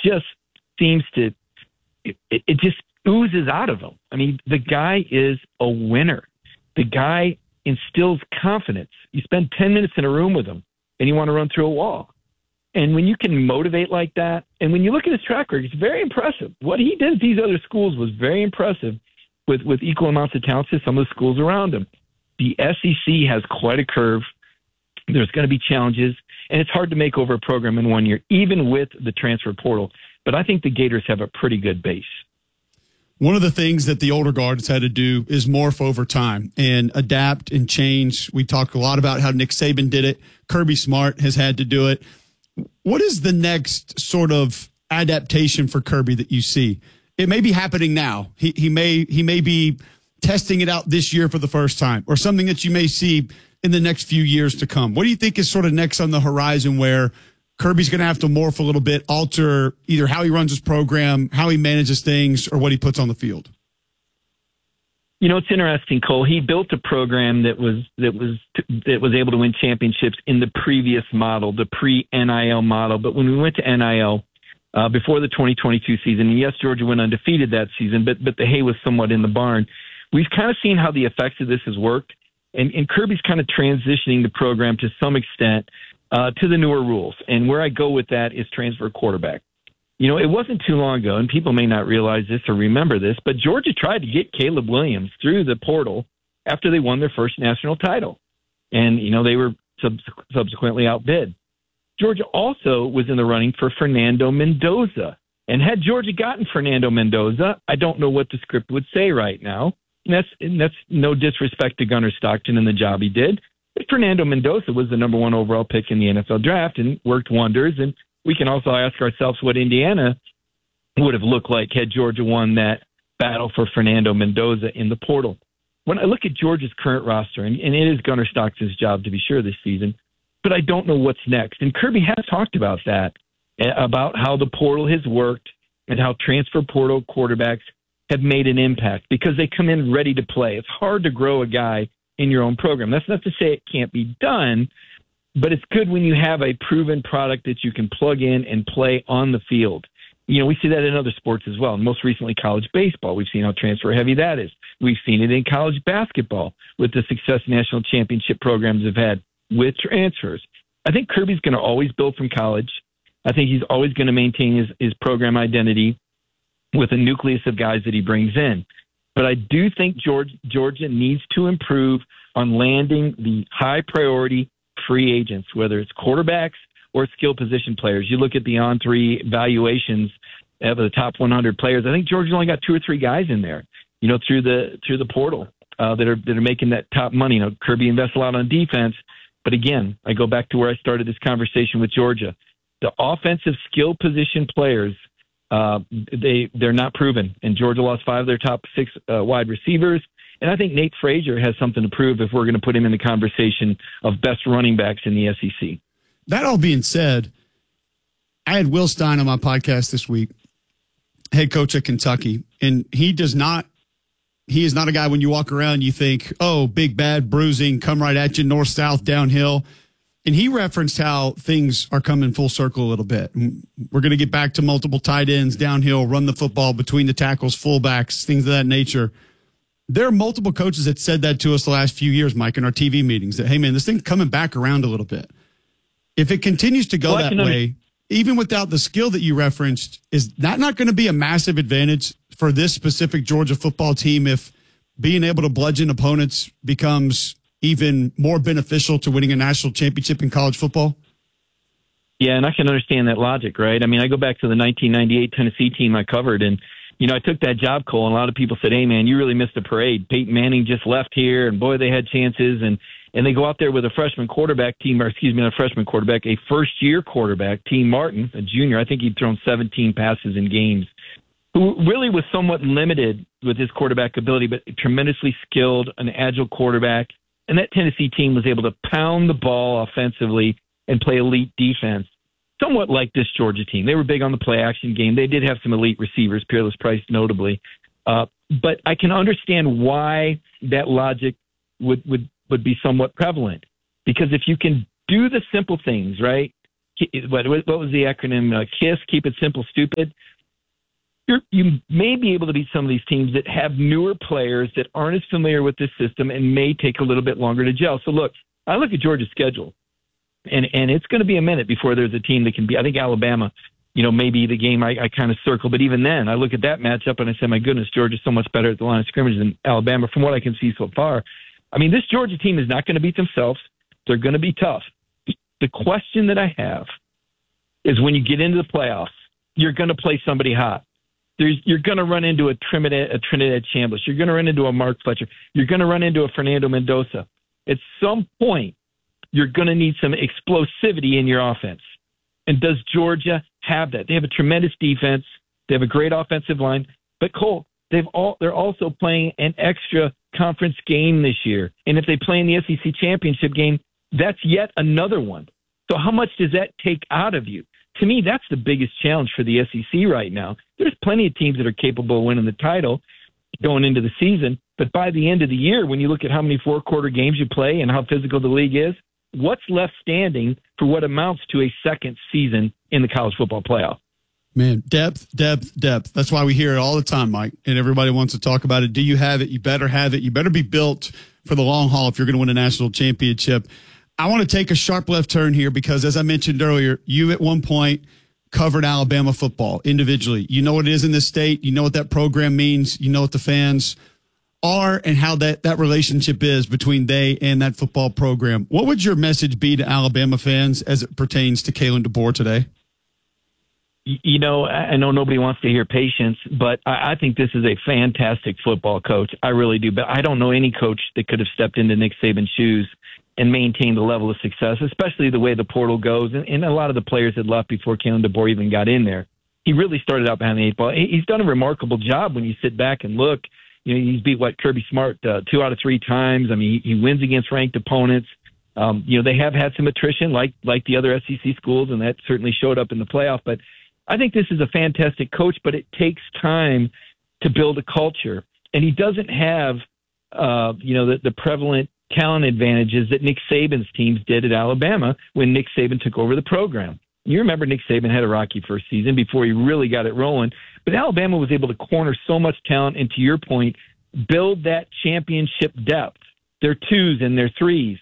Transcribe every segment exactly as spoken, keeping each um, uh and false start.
just seems to it, it just oozes out of him. I mean, the guy is a winner. The guy instills confidence. You spend ten minutes in a room with him, and you want to run through a wall. And when you can motivate like that, and when you look at his track record, it's very impressive. What he did at these other schools was very impressive with, with equal amounts of talent to some of the schools around him. The S E C has quite a curve. There's going to be challenges, and it's hard to make over a program in one year, even with the transfer portal. But I think the Gators have a pretty good base. One of the things that the older guards had to do is morph over time and adapt and change. We talk a lot about how Nick Saban did it. Kirby Smart has had to do it. What is the next sort of adaptation for Kirby that you see? It may be happening now. He he may he may be testing it out this year for the first time, or something that you may see in the next few years to come. What do you think is sort of next on the horizon where Kirby's going to have to morph a little bit, alter either how he runs his program, how he manages things, or what he puts on the field? You know, it's interesting, Cole. He built a program that was that was that was able to win championships in the previous model, the pre-N I L model. But when we went to N I L uh, before the twenty twenty-two season, and yes, Georgia went undefeated that season, but but the hay was somewhat in the barn. We've kind of seen how the effects of this has worked, and, and Kirby's kind of transitioning the program to some extent uh, to the newer rules. And where I go with that is transfer quarterback. You know, it wasn't too long ago, and people may not realize this or remember this, but Georgia tried to get Caleb Williams through the portal after they won their first national title. And, you know, they were sub- subsequently outbid. Georgia also was in the running for Fernando Mendoza. And had Georgia gotten Fernando Mendoza, I don't know what the script would say right now. And that's, and that's no disrespect to Gunnar Stockton and the job he did. But Fernando Mendoza was the number one overall pick in the N F L draft and worked wonders. And we can also ask ourselves what Indiana would have looked like had Georgia won that battle for Fernando Mendoza in the portal. When I look at Georgia's current roster, and, and it is Gunnar Stockton's job to be sure this season, but I don't know what's next. And Kirby has talked about that, about how the portal has worked and how transfer portal quarterbacks have made an impact because they come in ready to play. It's hard to grow a guy in your own program. That's not to say it can't be done, but it's good when you have a proven product that you can plug in and play on the field. You know, we see that in other sports as well. Most recently, college baseball. We've seen how transfer heavy that is. We've seen it in college basketball with the success national championship programs have had with transfers. I think Kirby's going to always build from college. I think he's always going to maintain his, his program identity with a nucleus of guys that he brings in. But I do think Georgia, Georgia needs to improve on landing the high priority free agents, whether it's quarterbacks or skill position players. You look at the on three valuations of the top one hundred players. I think Georgia's only got two or three guys in there, you know, through the through the portal uh, that are that are making that top money. You know, Kirby invests a lot on defense, but again, I go back to where I started this conversation with Georgia. The offensive skill position players, uh, they they're not proven, and Georgia lost five of their top six uh, wide receivers. And I think Nate Frazier has something to prove if we're going to put him in the conversation of best running backs in the S E C. That all being said, I had Will Stein on my podcast this week, head coach at Kentucky, and he does not, he is not a guy when you walk around, you think, oh, big, bad, bruising, come right at you, north, south, downhill. And he referenced how things are coming full circle a little bit. We're going to get back to multiple tight ends, downhill, run the football between the tackles, fullbacks, things of that nature. There are multiple coaches that said that to us the last few years, Mike, in our T V meetings, that, hey, man, this thing's coming back around a little bit. If it continues to go well, that way, even without the skill that you referenced, is that not going to be a massive advantage for this specific Georgia football team if being able to bludgeon opponents becomes even more beneficial to winning a national championship in college football? Yeah, and I can understand that logic, right? I mean, I go back to the nineteen ninety-eight Tennessee team I covered, and you know, I took that job, Cole, and a lot of people said, hey, man, you really missed a parade. Peyton Manning just left here, and boy, they had chances. And, and they go out there with a freshman quarterback team, or excuse me, not a freshman quarterback, a first-year quarterback, Team Martin, a junior. I think he'd thrown seventeen passes in games, who really was somewhat limited with his quarterback ability, but tremendously skilled, an agile quarterback. And that Tennessee team was able to pound the ball offensively and play elite defense. Somewhat like this Georgia team. They were big on the play action game. They did have some elite receivers, Peerless Price notably. Uh, but I can understand why that logic would, would, would be somewhat prevalent. Because if you can do the simple things, right? what, what was the acronym? Uh, KISS, Keep It Simple, Stupid. You're, you may be able to beat some of these teams that have newer players that aren't as familiar with this system and may take a little bit longer to gel. So, look, I look at Georgia's schedule, and, and it's going to be a minute before there's a team that can be – I think Alabama, you know, maybe the game I, I kind of circle. But even then, I look at that matchup and I say, my goodness, Georgia's so much better at the line of scrimmage than Alabama from what I can see so far. I mean, this Georgia team is not going to beat themselves. They're going to be tough. The question that I have is when you get into the playoffs, you're going to play somebody hot. There's, you're going to run into a Trinidad, a Trinidad Chambliss. You're going to run into a Mark Fletcher. You're going to run into a Fernando Mendoza. At some point, you're going to need some explosivity in your offense. And does Georgia have that? They have a tremendous defense. They have a great offensive line. But Cole, they've all they're also playing an extra conference game this year. And if they play in the S E C championship game, that's yet another one. So how much does that take out of you? To me, that's the biggest challenge for the S E C right now. There's plenty of teams that are capable of winning the title going into the season, but by the end of the year, when you look at how many four-quarter games you play and how physical the league is, what's left standing for what amounts to a second season in the college football playoff? Man, depth, depth, depth. That's why we hear it all the time, Mike, and everybody wants to talk about it. Do you have it? You better have it. You better be built for the long haul if you're going to win a national championship. I want to take a sharp left turn here because, as I mentioned earlier, you at one point covered Alabama football individually. You know what it is in this state. You know what that program means. You know what the fans are and how that, that relationship is between they and that football program. What would your message be to Alabama fans as it pertains to Kalen DeBoer today? You know, I know nobody wants to hear patience, but I think this is a fantastic football coach. I really do. But I don't know any coach that could have stepped into Nick Saban's shoes and maintain the level of success, especially the way the portal goes. And, and a lot of the players had left before Kalen DeBoer even got in there. He really started out behind the eight ball. He's done a remarkable job when you sit back and look. You know, he's beat, what, Kirby Smart uh, two out of three times. I mean, he, he wins against ranked opponents. Um, you know, they have had some attrition like like the other S E C schools, and that certainly showed up in the playoff. But I think this is a fantastic coach, but it takes time to build a culture. And he doesn't have, uh, you know, the, the prevalent talent advantages that Nick Saban's teams did at Alabama when Nick Saban took over the program. You remember Nick Saban had a rocky first season before he really got it rolling, but Alabama was able to corner so much talent and, to your point, build that championship depth, their twos and their threes.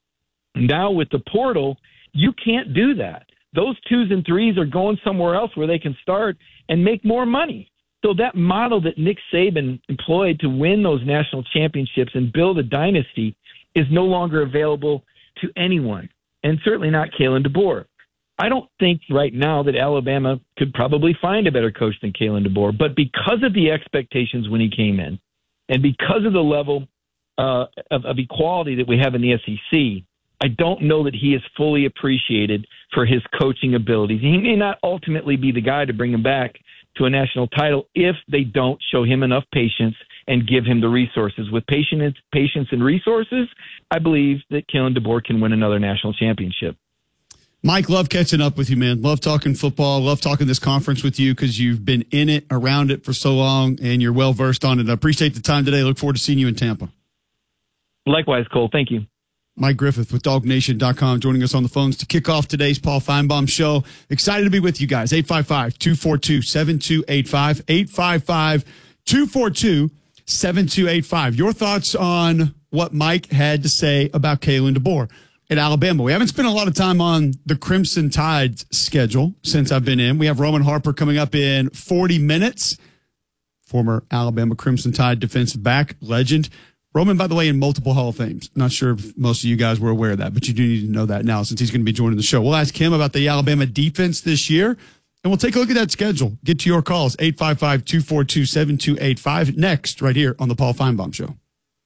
Now with the portal, you can't do that. Those twos and threes are going somewhere else where they can start and make more money. So that model that Nick Saban employed to win those national championships and build a dynasty is no longer available to anyone, and certainly not Kalen DeBoer. I don't think right now that Alabama could probably find a better coach than Kalen DeBoer, but because of the expectations when he came in and because of the level uh, of, of equality that we have in the S E C, I don't know that he is fully appreciated for his coaching abilities. He may not ultimately be the guy to bring him back to a national title if they don't show him enough patience and give him the resources. With patience, patience and resources, I believe that Kalen DeBoer can win another national championship. Mike, love catching up with you, man. Love talking football. Love talking this conference with you because you've been in it, around it for so long, and you're well-versed on it. I appreciate the time today. Look forward to seeing you in Tampa. Likewise, Cole. Thank you. Mike Griffith with dog nation dot com joining us on the phones to kick off today's Paul Feinbaum Show. Excited to be with you guys. eight five five, two four two, seven two eight five. eight five five, two four two, seven two eight five. Your thoughts on what Mike had to say about Kalen DeBoer at Alabama. We haven't spent a lot of time on the Crimson Tide's schedule since I've been in. We have Roman Harper coming up in forty minutes. Former Alabama Crimson Tide defensive back, legend. Roman, by the way, in multiple Hall of Fames. Not sure if most of you guys were aware of that, but you do need to know that now since he's going to be joining the show. We'll ask him about the Alabama defense this year, and we'll take a look at that schedule. Get to your calls, eight five five, two four two, seven two eight five, next right here on the Paul Feinbaum Show.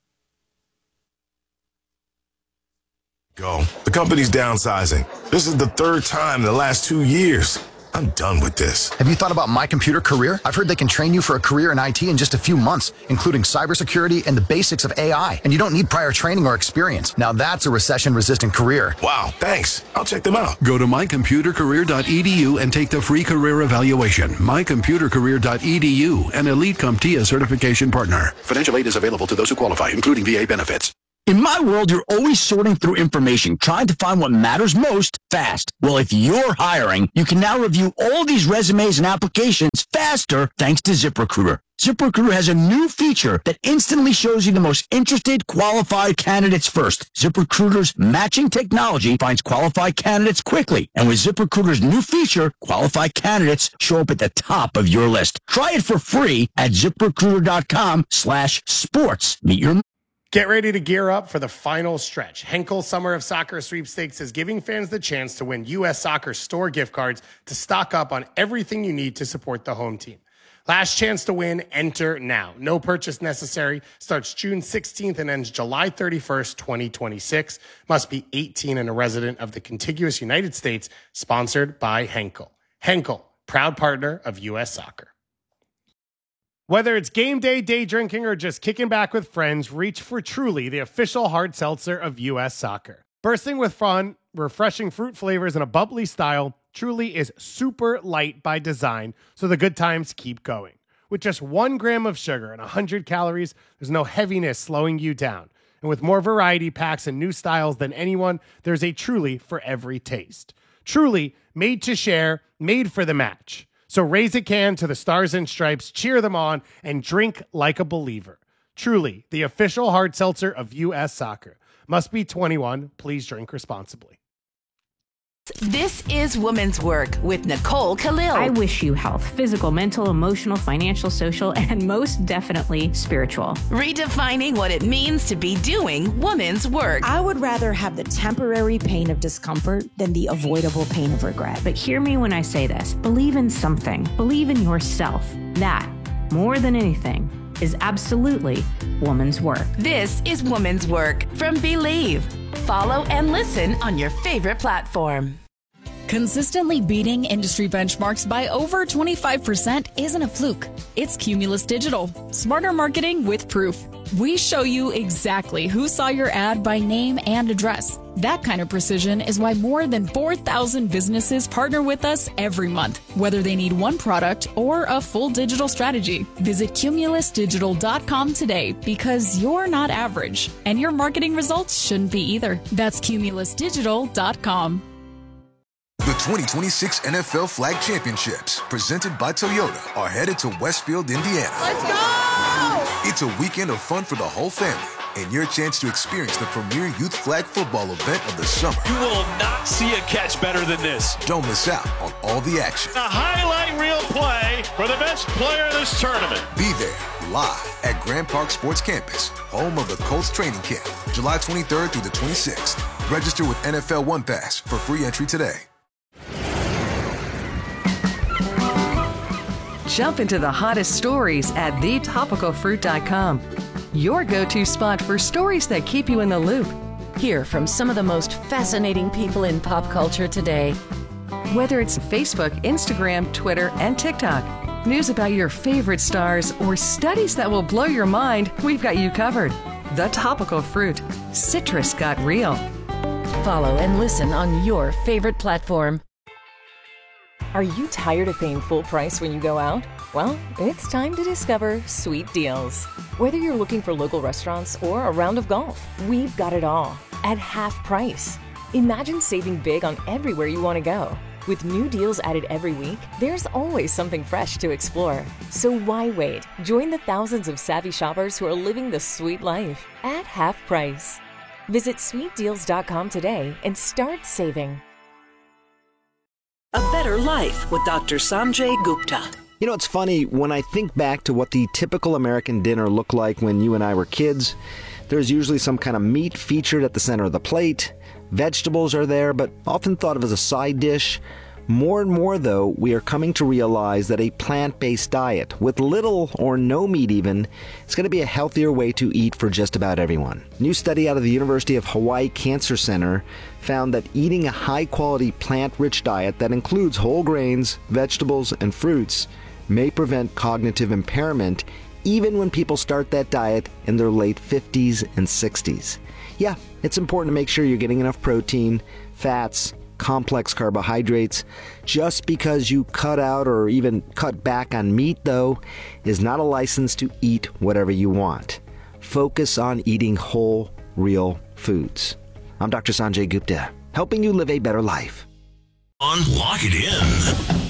Go. The company's downsizing. This is the third time in the last two years. I'm done with this. Have you thought about My Computer Career? I've heard they can train you for a career in I T in just a few months, including cybersecurity and the basics of A I. And you don't need prior training or experience. Now that's a recession-resistant career. Wow, thanks. I'll check them out. Go to my computer career dot e d u and take the free career evaluation. my computer career dot e d u, an Elite CompTIA certification partner. Financial aid is available to those who qualify, including V A benefits. In my world, you're always sorting through information, trying to find what matters most fast. Well, if you're hiring, you can now review all these resumes and applications faster thanks to ZipRecruiter. ZipRecruiter has a new feature that instantly shows you the most interested, qualified candidates first. ZipRecruiter's matching technology finds qualified candidates quickly. And with ZipRecruiter's new feature, qualified candidates show up at the top of your list. Try it for free at ZipRecruiter.com slash sports. Meet your... Get ready to gear up for the final stretch. Henkel Summer of Soccer Sweepstakes is giving fans the chance to win U S Soccer store gift cards to stock up on everything you need to support the home team. Last chance to win, enter now. No purchase necessary. Starts June sixteenth and ends July thirty-first, twenty twenty-six. Must be eighteen and a resident of the contiguous United States. Sponsored by Henkel. Henkel, proud partner of U S Soccer. Whether it's game day, day drinking, or just kicking back with friends, reach for Truly, the official hard seltzer of U S Soccer. Bursting with fun, refreshing fruit flavors, and a bubbly style, Truly is super light by design, so the good times keep going. With just one gram of sugar and one hundred calories, there's no heaviness slowing you down. And with more variety packs and new styles than anyone, there's a Truly for every taste. Truly, made to share, made for the match. So raise a can to the Stars and Stripes, cheer them on, and drink like a believer. Truly, the official hard seltzer of U S Soccer. Must be twenty-one. Please drink responsibly. This is Woman's Work with Nicole Khalil. I wish you health, physical, mental, emotional, financial, social, and most definitely spiritual. Redefining what it means to be doing woman's work. I would rather have the temporary pain of discomfort than the avoidable pain of regret. But hear me when I say this. Believe in something. Believe in yourself. That, more than anything, is absolutely woman's work. This is Woman's Work from Believe. Follow and listen on your favorite platform. Consistently beating industry benchmarks by over twenty-five percent isn't a fluke. It's Cumulus Digital. Smarter marketing with proof. We show you exactly who saw your ad by name and address. That kind of precision is why more than four thousand businesses partner with us every month, whether they need one product or a full digital strategy. Visit Cumulus Digital dot com today because you're not average, and your marketing results shouldn't be either. That's Cumulus Digital dot com. The twenty twenty-six N F L Flag Championships, presented by Toyota, are headed to Westfield, Indiana. Let's go! It's a weekend of fun for the whole family and your chance to experience the premier youth flag football event of the summer. You will not see a catch better than this. Don't miss out on all the action. A highlight reel play for the best player in this tournament. Be there live at Grand Park Sports Campus, home of the Colts training camp, July twenty-third through the twenty-sixth. Register with N F L One Pass for free entry today. Jump into the hottest stories at the topical fruit dot com. Your go-to spot for stories that keep you in the loop. Hear from some of the most fascinating people in pop culture today. Whether it's Facebook, Instagram, Twitter, and TikTok, news about your favorite stars, or studies that will blow your mind, we've got you covered. The Topical Fruit. Citrus got real. Follow and listen on your favorite platform. Are you tired of paying full price when you go out? Well, it's time to discover Sweet Deals. Whether you're looking for local restaurants or a round of golf, we've got it all at half price. Imagine saving big on everywhere you want to go. With new deals added every week, there's always something fresh to explore. So why wait? Join the thousands of savvy shoppers who are living the sweet life at half price. Visit sweet deals dot com today and start saving. A Better Life with Doctor Sanjay Gupta. You know, it's funny, when I think back to what the typical American dinner looked like when you and I were kids, there's usually some kind of meat featured at the center of the plate. Vegetables are there, but often thought of as a side dish. More and more, though, we are coming to realize that a plant-based diet, with little or no meat even, is going to be a healthier way to eat for just about everyone. A new study out of the University of Hawaii Cancer Center found that eating a high-quality plant-rich diet that includes whole grains, vegetables, and fruits may prevent cognitive impairment even when people start that diet in their late fifties and sixties. Yeah, it's important to make sure you're getting enough protein, fats, complex carbohydrates. Just because you cut out or even cut back on meat, though, is not a license to eat whatever you want. Focus on eating whole, real foods. I'm Doctor Sanjay Gupta, helping you live a better life. Unlock it in.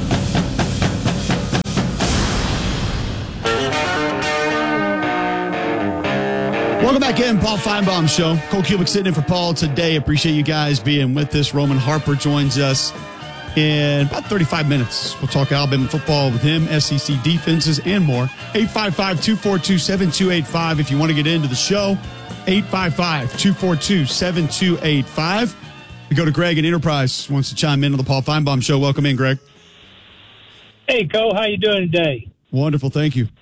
Welcome back in, Paul Feinbaum Show. Cole Cubic sitting in for Paul today. Appreciate you guys being with us. Roman Harper joins us in about thirty-five minutes. We'll talk Alabama football with him, S E C defenses, and more. eight five five, two four two, seven two eight five if you want to get into the show. eight five five, two four two, seven two eight five. We go to Greg at Enterprise. Wants to chime in on the Paul Feinbaum Show. Welcome in, Greg. Hey, Cole. How you doing today? Wonderful. Thank you.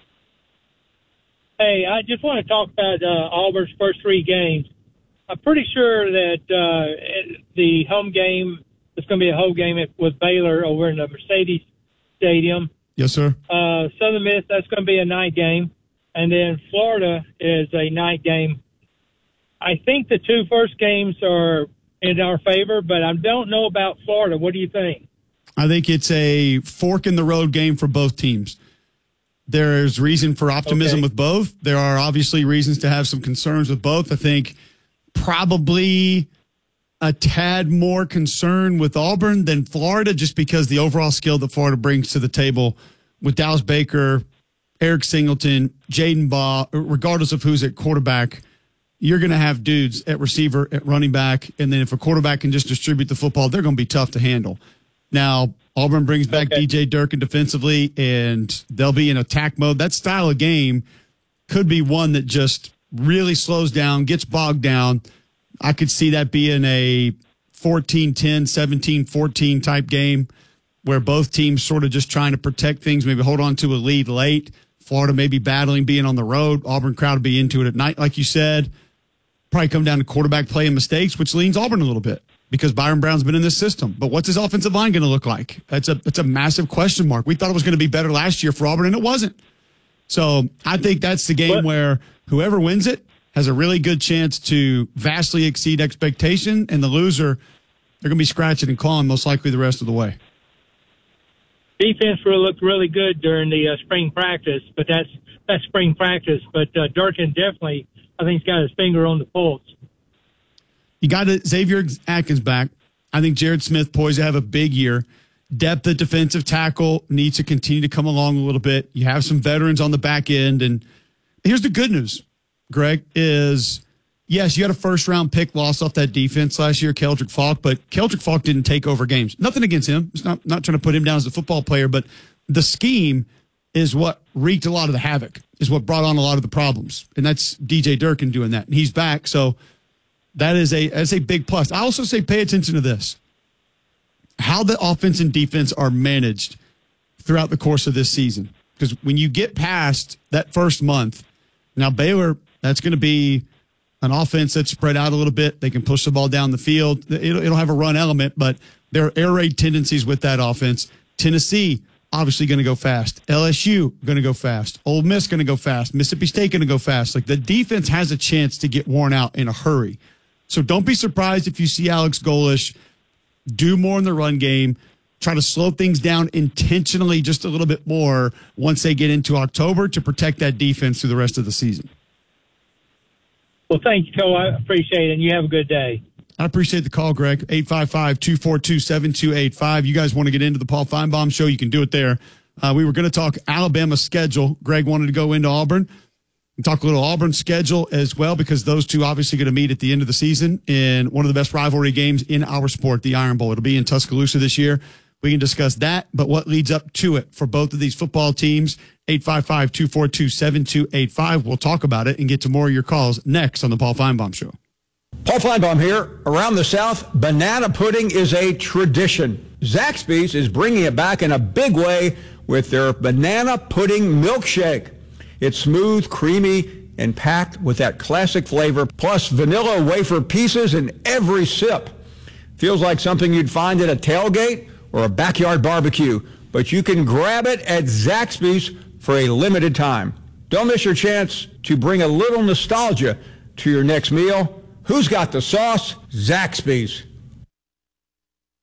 Hey, I just want to talk about uh, Auburn's first three games. I'm pretty sure that uh, the home game is going to be a home game with Baylor over in the Mercedes Stadium. Yes, sir. Uh, Southern Miss, that's going to be a night game. And then Florida is a night game. I think the two first games are in our favor, but I don't know about Florida. What do you think? I think it's a fork in the road game for both teams. There's reason for optimism okay. with both. There are obviously reasons to have some concerns with both. I think probably a tad more concern with Auburn than Florida, just because the overall skill that Florida brings to the table with Dallas Baker, Eric Singleton, Jaden Baugh, regardless of who's at quarterback, you're going to have dudes at receiver, at running back, and then if a quarterback can just distribute the football, they're going to be tough to handle. Now, Auburn brings back okay. D J Durkin defensively, and they'll be in attack mode. That style of game could be one that just really slows down, gets bogged down. I could see that being a fourteen ten, seventeen fourteen type game where both teams sort of just trying to protect things, maybe hold on to a lead late. Florida may be battling being on the road. Auburn crowd will be into it at night, like you said. Probably come down to quarterback play and mistakes, which leans Auburn a little bit, because Byron Brown's been in this system. But what's his offensive line going to look like? That's a that's a massive question mark. We thought it was going to be better last year for Auburn, and it wasn't. So I think that's the game what? where whoever wins it has a really good chance to vastly exceed expectation, and the loser, they're going to be scratching and clawing most likely the rest of the way. Defense will look really good during the uh, spring practice, but that's that's spring practice. But uh, Durkin definitely, I think, he's got his finger on the pulse. You got Xavier Atkins back. I think Jared Smith poised to have a big year. Depth at defensive tackle needs to continue to come along a little bit. You have some veterans on the back end. And here's the good news, Greg, is, yes, you had a first-round pick lost off that defense last year, Keldrick Falk, but Keldrick Falk didn't take over games. Nothing against him. It's not, not trying to put him down as a football player, but the scheme is what wreaked a lot of the havoc, is what brought on a lot of the problems. And that's D J Durkin doing that. And he's back, so that is a that's a big plus. I also say pay attention to this. How the offense and defense are managed throughout the course of this season. Because when you get past that first month, now Baylor, that's going to be an offense that's spread out a little bit. They can push the ball down the field. It'll, it'll have a run element, but there are air raid tendencies with that offense. Tennessee, obviously going to go fast. L S U, going to go fast. Ole Miss, going to go fast. Mississippi State, going to go fast. Like, the defense has a chance to get worn out in a hurry. So don't be surprised if you see Alex Golesh do more in the run game, try to slow things down intentionally just a little bit more once they get into October to protect that defense through the rest of the season. Well, thank you, Cole. I appreciate it, and you have a good day. I appreciate the call, Greg. eight five five, two four two, seven two eight five. You guys want to get into the Paul Feinbaum Show, you can do it there. Uh, we were going to talk Alabama schedule. Greg wanted to go into Auburn. Talk a little Auburn schedule as well, because those two obviously going to meet at the end of the season in one of the best rivalry games in our sport, the Iron Bowl. It'll be in Tuscaloosa this year. We can discuss that, but what leads up to it for both of these football teams, eight five five, two four two, seven two eight five. We'll talk about it and get to more of your calls next on the Paul Feinbaum Show. Paul Feinbaum here. Around the South, banana pudding is a tradition. Zaxby's is bringing it back in a big way with their banana pudding milkshake. It's smooth, creamy, and packed with that classic flavor, plus vanilla wafer pieces in every sip. Feels like something you'd find at a tailgate or a backyard barbecue, but you can grab it at Zaxby's for a limited time. Don't miss your chance to bring a little nostalgia to your next meal. Who's got the sauce? Zaxby's.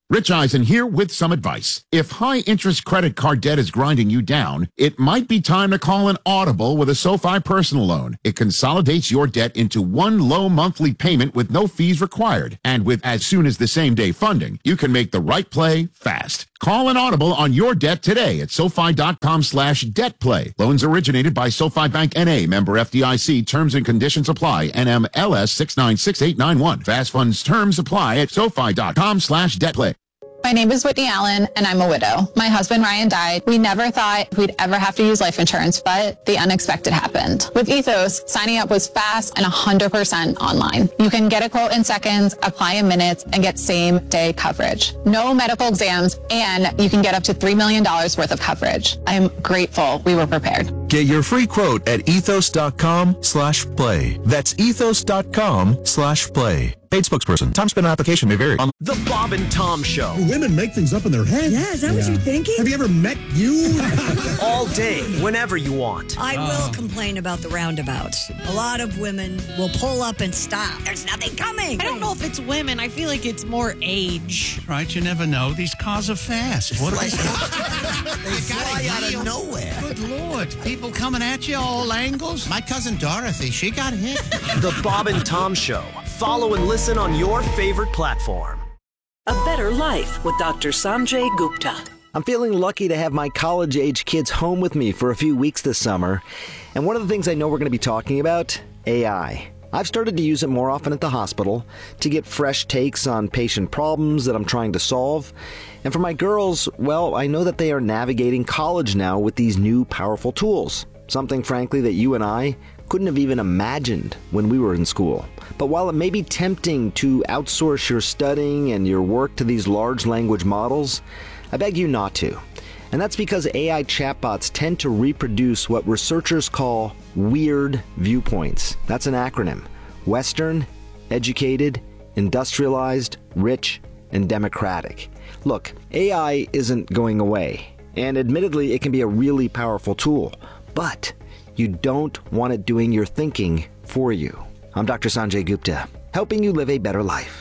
Rich Eisen here with some advice. If high-interest credit card debt is grinding you down, it might be time to call an audible with a SoFi personal loan. It consolidates your debt into one low monthly payment with no fees required. And with as soon as the same-day funding, you can make the right play fast. Call an audible on your debt today at SoFi.com slash debt play. Loans originated by SoFi Bank N A, member F D I C. Terms and conditions apply. N M L S six nine six eight nine one. Fast funds terms apply at SoFi.com slash debt play. My name is Whitney Allen, and I'm a widow. My husband, Ryan, died. We never thought we'd ever have to use life insurance, but the unexpected happened. With Ethos, signing up was fast and one hundred percent online. You can get a quote in seconds, apply in minutes, and get same-day coverage. No medical exams, and you can get up to three million dollars worth of coverage. I'm grateful we were prepared. Get your free quote at ethos.com slash play. That's ethos.com slash play. Paid spokesperson. Time spent on application may vary. The Bob and Tom Show. Women make things up in their head. Yeah, is that what you're thinking? Have you ever met you? All day, whenever you want. I will complain about the roundabouts. A lot of women will pull up and stop. There's nothing coming. I don't know if it's women. I feel like it's more age. Right, you never know. These cars are fast. What Like- they fly out of nowhere. Good Lord. People coming at you all angles. My cousin Dorothy, she got hit. The Bob and Tom Show. Follow and listen on your favorite platform. A Better Life with Doctor Sanjay Gupta. I'm feeling lucky to have my college-age kids home with me for a few weeks this summer. And one of the things I know we're going to be talking about, A I. I've started to use it more often at the hospital to get fresh takes on patient problems that I'm trying to solve. And for my girls, well, I know that they are navigating college now with these new powerful tools. Something, frankly, that you and I couldn't have even imagined when we were in school. But while it may be tempting to outsource your studying and your work to these large language models, I beg you not to. And that's because A I chatbots tend to reproduce what researchers call weird viewpoints. That's an acronym. Western, educated, industrialized, rich, and democratic. Look, A I isn't going away. And admittedly, it can be a really powerful tool. But you don't want it doing your thinking for you. I'm Doctor Sanjay Gupta, helping you live a better life.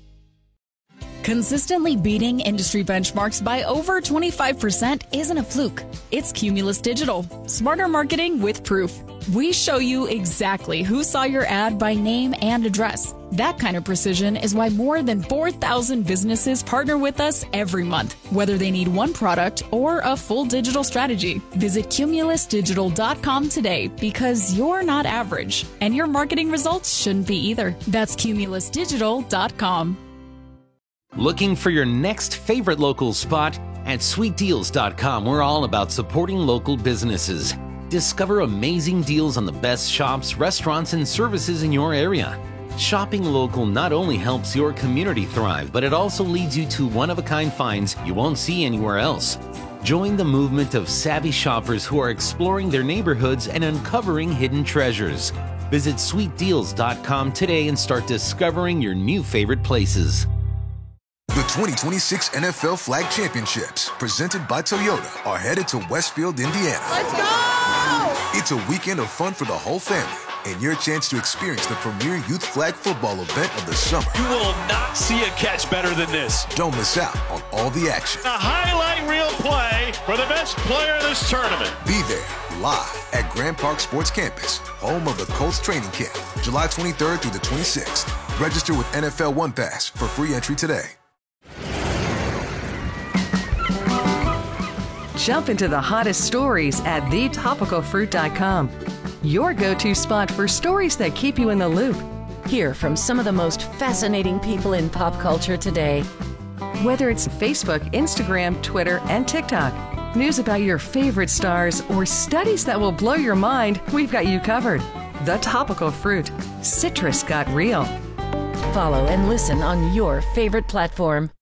Consistently beating industry benchmarks by over twenty-five percent isn't a fluke. It's Cumulus Digital. Smarter marketing with proof. We show you exactly who saw your ad by name and address. That kind of precision is why more than four thousand businesses partner with us every month, whether they need one product or a full digital strategy. Visit cumulus digital dot com today because you're not average, and your marketing results shouldn't be either. That's cumulus digital dot com. Looking for your next favorite local spot? At sweet deals dot com, we're all about supporting local businesses. Discover amazing deals on the best shops, restaurants, and services in your area. Shopping local not only helps your community thrive, but it also leads you to one-of-a-kind finds you won't see anywhere else. Join the movement of savvy shoppers who are exploring their neighborhoods and uncovering hidden treasures. Visit sweet deals dot com today and start discovering your new favorite places. The twenty twenty-six N F L Flag Championships, presented by Toyota, are headed to Westfield, Indiana. Let's go! It's a weekend of fun for the whole family and your chance to experience the premier youth flag football event of the summer. You will not see a catch better than this. Don't miss out on all the action. A highlight reel play for the best player in this tournament. Be there live at Grand Park Sports Campus, home of the Colts training camp, July twenty-third through the twenty-sixth. Register with N F L One Pass for free entry today. Jump into the hottest stories at the topical fruit dot com. Your go-to spot for stories that keep you in the loop. Hear from some of the most fascinating people in pop culture today. Whether it's Facebook, Instagram, Twitter, and TikTok, news about your favorite stars, or studies that will blow your mind, we've got you covered. The Topical Fruit. Citrus got real. Follow and listen on your favorite platform.